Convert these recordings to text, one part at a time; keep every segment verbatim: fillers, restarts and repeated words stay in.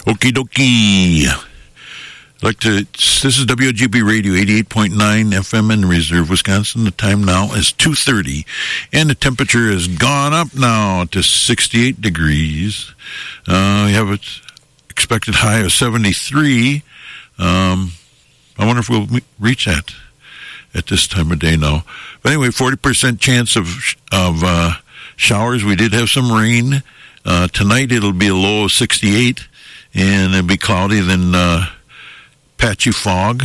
Okie dokie. I'd like to, this is W O G B Radio, eighty-eight point nine F M in Reserve, Wisconsin. The time now is two thirty, and the temperature has gone up now to sixty-eight degrees. Uh, we have an expected high of seventy-three. Um, I wonder if we'll reach that at this time of day now. But anyway, forty percent chance of of uh, showers. We did have some rain. Uh, tonight it'll be a low of sixty-eight, and it'll be cloudy, then uh, patchy fog.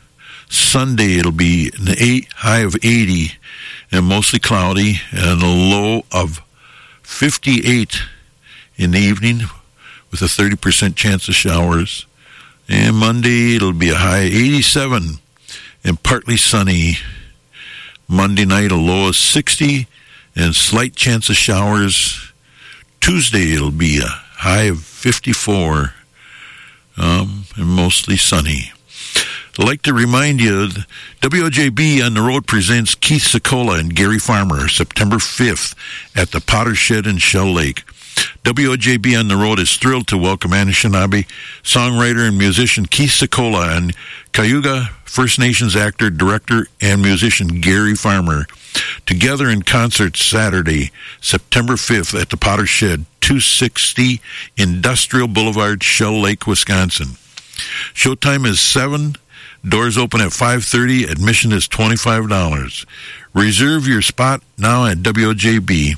Sunday it'll be an eight, high of eighty and mostly cloudy, and a low of fifty-eight in the evening with a thirty percent chance of showers. And Monday it'll be a high of eighty-seven and partly sunny. Monday night a low of sixty and slight chance of showers. Tuesday it'll be a high of fifty-four um, and mostly sunny. I'd like to remind you, W O J B on the Road presents Keith Secola and Gary Farmer, September fifth at the Potter Shed in Shell Lake. W O J B on the Road is thrilled to welcome Anishinaabe songwriter and musician Keith Secola and Cayuga First Nations actor, director, and musician Gary Farmer together in concert Saturday, September fifth at the Potter Shed, two sixty Industrial Boulevard, Shell Lake, Wisconsin. Showtime is seven. Doors open at five thirty. Admission is twenty-five dollars. Reserve your spot now at W O J B.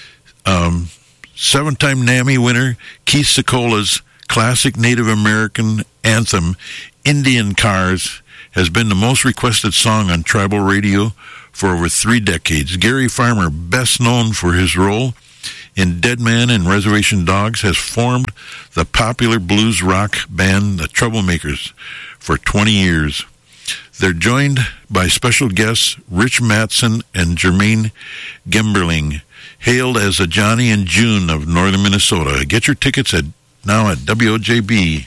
Um, seven-time NAMI winner Keith Secola's classic Native American anthem, Indian Cars, has been the most requested song on tribal radio for over three decades. Gary Farmer, best known for his role in Dead Man and Reservation Dogs, has formed the popular blues rock band The Troublemakers for twenty years. They're joined by special guests Rich Mattson and Jermaine Gemberling, hailed as the Johnny and June of northern Minnesota. Get your tickets at now at W O J B.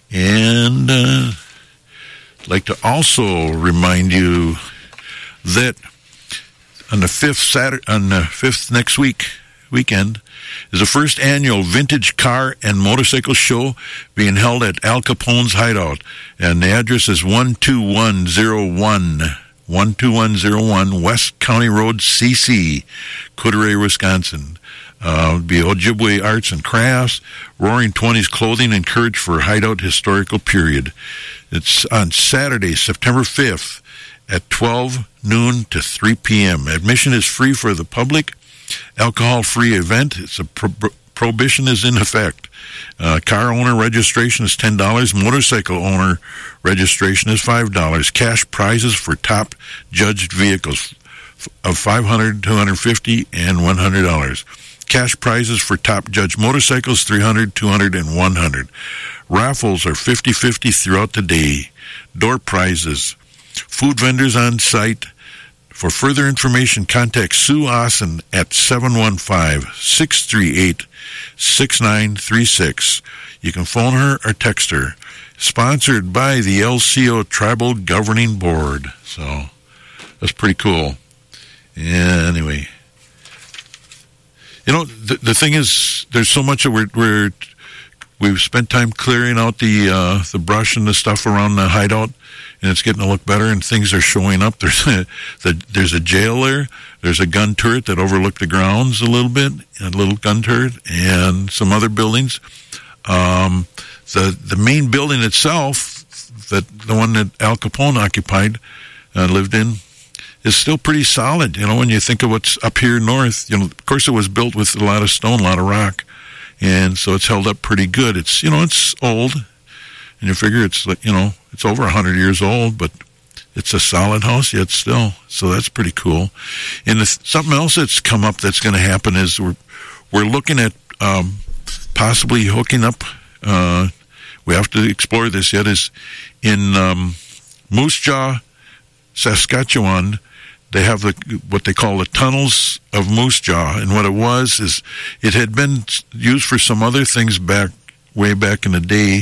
And uh, I'd like to also remind you that on the fifth Saturday, on the fifth next week weekend is the first annual Vintage Car and Motorcycle Show being held at Al Capone's Hideout, and the address is one two one zero one one two one zero one West County Road, C C, Coudray, Wisconsin. Uh, it'll be Ojibwe Arts and Crafts, Roaring Twenties Clothing, and Courage for Hideout Historical Period. It's on Saturday, September fifth at twelve noon to three p.m. Admission is free for the public. Alcohol-free event. It's a pro- prohibition is in effect. Uh, car owner registration is ten dollars. Motorcycle owner registration is five dollars. Cash prizes for top judged vehicles of five hundred dollars, two hundred fifty dollars, and one hundred dollars. Cash prizes for top judged motorcycles, three hundred dollars, two hundred dollars, and one hundred dollars. Raffles are fifty-fifty throughout the day. Door prizes. Food vendors on site. For further information, contact Sue Austin at seven one five, six three eight, six nine three six. You can phone her or text her. Sponsored by the L C O Tribal Governing Board. So, that's pretty cool. Yeah, anyway. You know, the, the thing is, there's so much that we're, we're, we've spent time clearing out the uh, the brush and the stuff around the hideout, and it's getting to look better, and things are showing up. There's a, the, there's a jail there. There's a gun turret that overlooked the grounds a little bit, a little gun turret, and some other buildings. Um, the the main building itself, that the one that Al Capone occupied, uh, lived in, is still pretty solid. You know, when you think of what's up here north, you know, of course it was built with a lot of stone, a lot of rock, and so it's held up pretty good. It's, you know, it's old, and you figure it's like, you know, it's over a hundred years old, but it's a solid house yet still. So that's pretty cool. And if something else that's come up that's going to happen is we're we're looking at um, possibly hooking up. Uh, we have to explore this yet. Is in um, Moose Jaw, Saskatchewan. They have the, what they call the tunnels of Moose Jaw, and what it was is it had been used for some other things back way back in the day,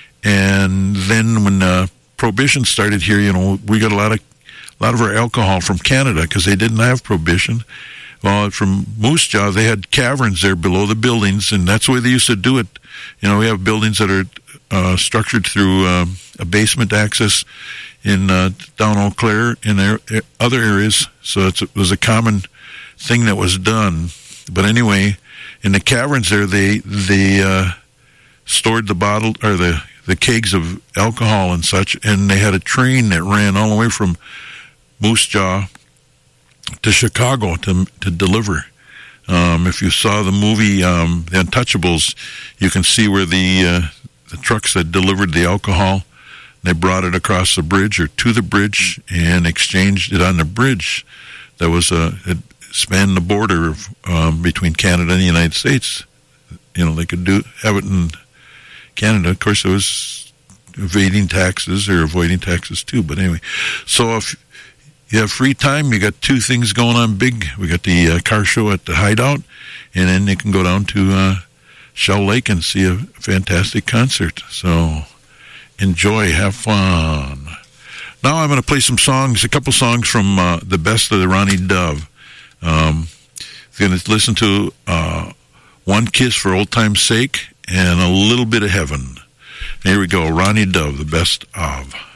and then when uh, Prohibition started here, you know, we got a lot of a lot of our alcohol from Canada because they didn't have Prohibition. Well, from Moose Jaw, they had caverns there below the buildings, and that's the way they used to do it. You know, we have buildings that are uh, structured through um, a basement access in uh, down Eau Claire and there, other areas. So it's, it was a common thing that was done. But anyway, in the caverns there, they they uh, stored the bottle or the, the kegs of alcohol and such, and they had a train that ran all the way from Moose Jaw to Chicago to to deliver. Um, if you saw the movie um, The Untouchables, you can see where the uh, the trucks that delivered the alcohol, they brought it across the bridge or to the bridge and exchanged it on the bridge. That was a it spanned the border of, um, between Canada and the United States. You know, they could do have it in Canada. Of course, it was evading taxes or avoiding taxes too. But anyway, so if you have free time, you got two things going on big. We got the uh, car show at the Hideout, and then you can go down to uh, Shell Lake and see a fantastic concert. So enjoy, have fun. Now I'm going to play some songs, a couple songs from uh, the best of the Ronnie Dove. Um, you're going to listen to uh, One Kiss for Old Time's Sake and A Little Bit of Heaven. Here we go, Ronnie Dove, the best of.